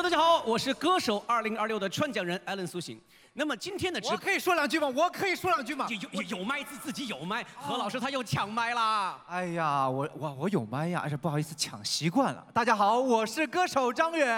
大家好，我是歌手2026的传讲人艾伦苏醒。那么今天的直播， 我可以说两句吗？我可以说两句吗？ 有麦自己有麦，何老师他又抢麦啦。 哎呀，我有麦呀，不好意思抢习惯了。大家好，我是歌手张远。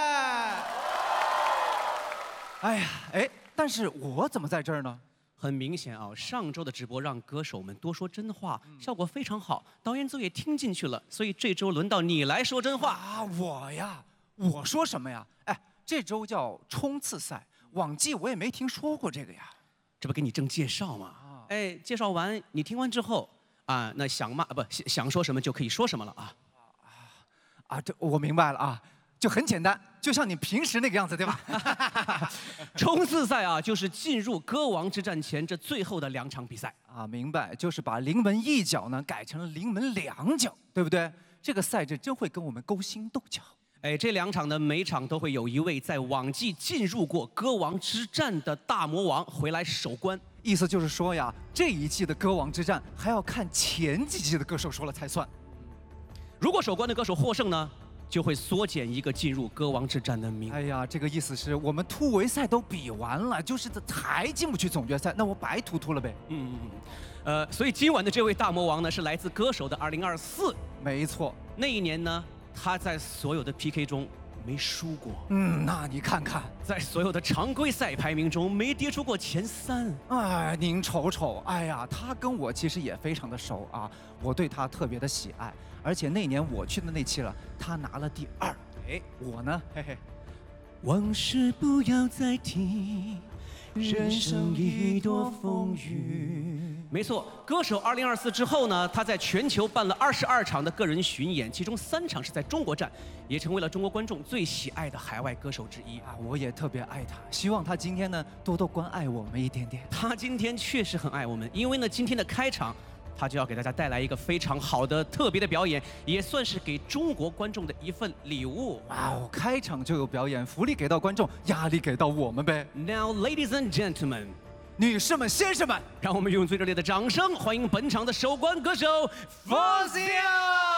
哎呀，但是我怎么在这儿呢？ 很明显啊，上周的直播让歌手们多说真话，效果非常好，导演组也听进去了，所以这周轮到你来说真话啊！我说什么呀？这周叫冲刺赛，往季我也没听说过这个呀。 这不给你正介绍吗？介绍完你听完之后啊，那想说什么就可以说什么了啊。 这我明白了啊。就很简单，就像你平时那个样子，对吧？ 冲刺赛啊，就是进入歌王之战前这最后的2场比赛啊，明白，就是把临门一脚呢改成了临门2脚，对不对？这个赛制真会跟我们勾心斗角。 这2场呢，每场都会有一位在往季进入过歌王之战的大魔王回来守关。 意思就是说呀，这一季的歌王之战还要看前几季的歌手说了才算。 如果守关的歌手获胜呢，就会缩减一个进入歌王之战的名额。 哎呀，这个意思是我们突围赛都比完了，就是还进不去总决赛，那我白突了呗。 所以今晚的这位大魔王呢，是来自歌手的2024。 没错， 那一年呢，他在所有的 PK 中没输过。 那你看看， 在所有的常规赛排名中没跌出过前3。 哎，您瞅瞅，哎呀，他跟我其实也非常的熟啊，我对他特别的喜爱。而且那年我去的那期了，他拿了第2。我呢， 往事不要再提，人生已多风雨。没错，歌手2024之后呢，他在全球办了22场的个人巡演，其中3场是在中国站，也成为了中国观众最喜爱的海外歌手之一啊！我也特别爱他，希望他今天呢多多关爱我们一点点。 他今天确实很爱我们，因为呢今天的开场，他就要给大家带来一个非常好的特别的表演，也算是给中国观众的一份礼物。 哇哦，开场就有表演，福利给到观众，压力给到我们呗。 Now, ladies and gentlemen， 女士们、先生们， 让我们用最热烈的掌声欢迎本场的守关歌手 Fozia。